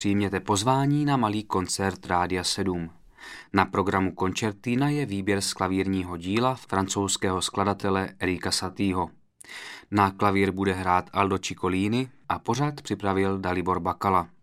Přijměte pozvání na malý koncert Rádia 7. Na programu koncertina je výběr z klavírního díla francouzského skladatele Erika Satieho. Na klavír bude hrát Aldo Ciccolini a pořad připravil Dalibor Bakala.